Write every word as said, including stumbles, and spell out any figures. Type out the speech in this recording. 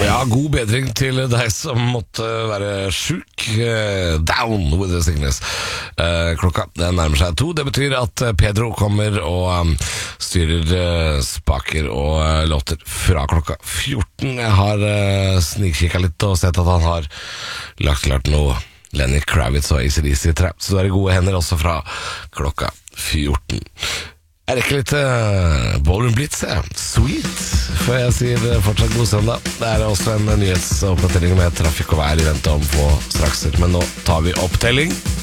Ja, god bedring til deg som måtte være syk. Down with the sickness. Klokka den nærmer seg to. Det betyr at Pedro kommer og styrer spaker og låter fra klokka fjorten. Jeg har snikkikket litt og sett at han har lagt klart noe Lenny Kravitz og A C D C trap, så det er i gode hender også fra klokka fjorten. Jeg rekker litt uh, Ballroom Blitz, ja. Sweet, for jeg sier fortsatt god søndag. Det er også en nyhetsoppdatering med trafikk og vær i vente om på straks, men nå tar vi opptelling.